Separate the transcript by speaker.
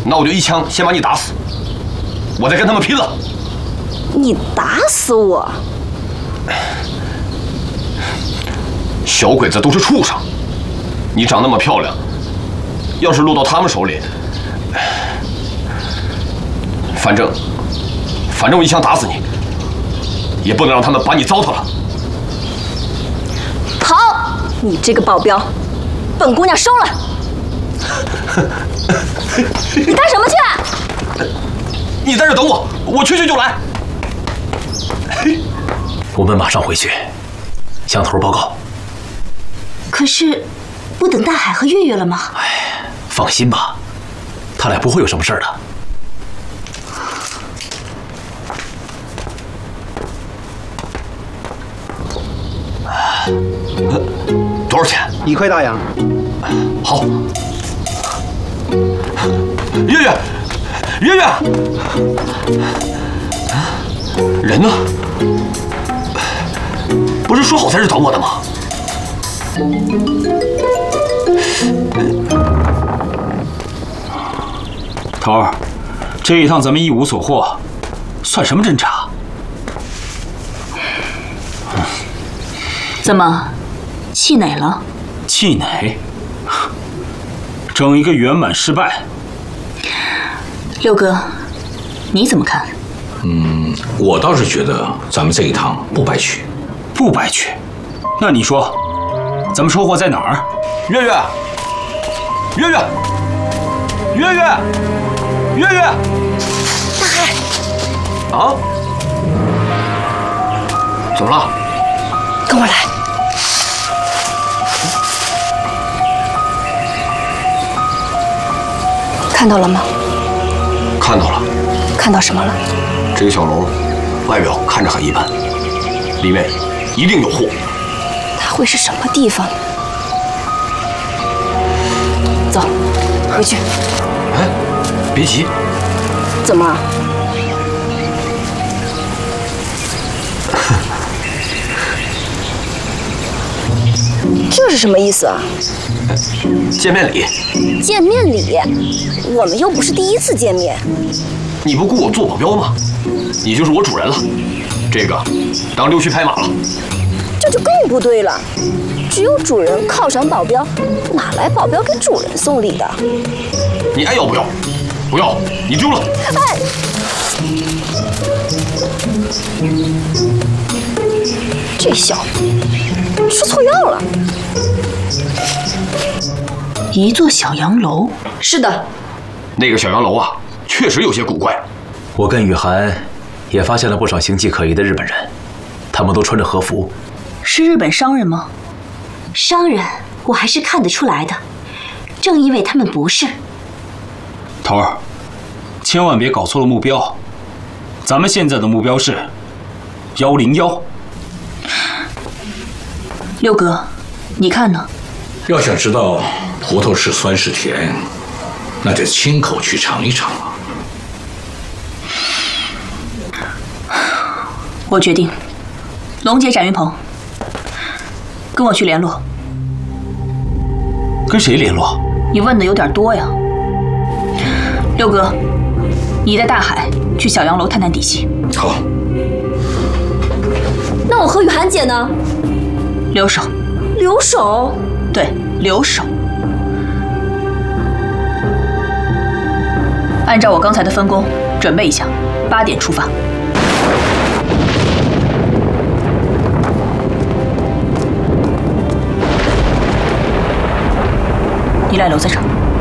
Speaker 1: 那我就一枪先把你打死，我再跟他们拼了。
Speaker 2: 你打死我？
Speaker 1: 小鬼子都是畜生，你长那么漂亮，要是落到他们手里，反正我一枪打死你，也不能让他们把你糟蹋了。
Speaker 2: 好，你这个保镖，本姑娘收了。你干什么去？
Speaker 1: 你在这等我，我去就来。
Speaker 3: 我们马上回去，向头报告。
Speaker 4: 可是，不等大海和月月了吗？
Speaker 3: 哎，放心吧，他俩不会有什么事儿的。
Speaker 1: 多少钱
Speaker 5: ？1块大洋。
Speaker 1: 好。月月，月月，人呢？不是说好在这等我的吗？
Speaker 6: 头儿，这一趟咱们一无所获，算什么侦查？
Speaker 4: 怎么，气馁了？
Speaker 6: 气馁？整一个圆满失败。
Speaker 4: 六哥，你怎么看？
Speaker 7: 我倒是觉得咱们这一趟不白去。
Speaker 6: 不白去？那你说，咱们收获在哪儿？
Speaker 1: 月月，月月，月月，月月，
Speaker 2: 大海，
Speaker 1: 啊？怎么了？
Speaker 2: 跟我来。看到了吗？
Speaker 1: 看到了。
Speaker 2: 看到什么了？
Speaker 1: 这个小楼，外表看着很一般，里面一定有货。
Speaker 2: 它会是什么地方呢？走，回去。
Speaker 1: 哎，别急。
Speaker 2: 怎么？这是什么意思啊？
Speaker 1: 见面礼。
Speaker 2: 见面礼？我们又不是第一次见面。
Speaker 1: 你不雇我做保镖吗？你就是我主人了。这个当溜须拍马了。
Speaker 2: 这就更不对了。只有主人犒赏保镖，哪来保镖给主人送礼的？
Speaker 1: 你爱要不要？不要，你丢了。
Speaker 2: 哎！这小子吃错药了。
Speaker 4: 一座小洋楼。
Speaker 2: 是的。
Speaker 1: 那个小洋楼啊，确实有些古怪。
Speaker 3: 我跟雨涵也发现了不少形迹可疑的日本人，他们都穿着和服。
Speaker 4: 是日本商人吗？商人，我还是看得出来的。正因为他们不是。
Speaker 6: 头儿，千万别搞错了目标。咱们现在的目标是101。
Speaker 4: 六哥，你看呢？
Speaker 7: 要想知道葡萄是酸是甜，那得亲口去尝一尝啊。
Speaker 4: 我决定，龙姐、展云鹏，跟我去联络。
Speaker 6: 跟谁联络？
Speaker 4: 你问的有点多呀。六哥，你带大海去小洋楼探探底细。
Speaker 7: 好。
Speaker 2: 那我和雨涵姐呢？
Speaker 4: 留守。
Speaker 2: 留守？
Speaker 4: 对，留守。按照我刚才的分工，准备一下，8点出发。你俩留在这儿。